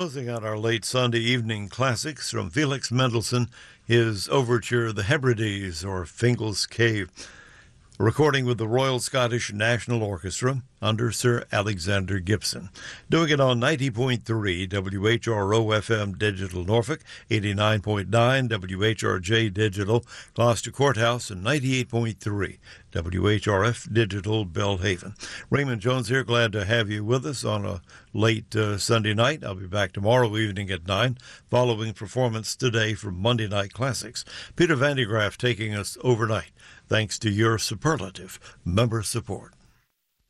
Closing out our late Sunday evening classics from Felix Mendelssohn, his overture, The Hebrides, or Fingal's Cave, a recording with the Royal Scottish National Orchestra under Sir Alexander Gibson. Doing it on 90.3 WHRO FM Digital Norfolk, 89.9 WHRJ Digital Gloucester Courthouse, and 98.3 WHRF Digital Belhaven. Raymond Jones here, glad to have you with us on a late Sunday night. I'll be back tomorrow evening at 9, following performance today from Monday Night Classics. Peter Van de Graaff taking us overnight, thanks to your superlative member support.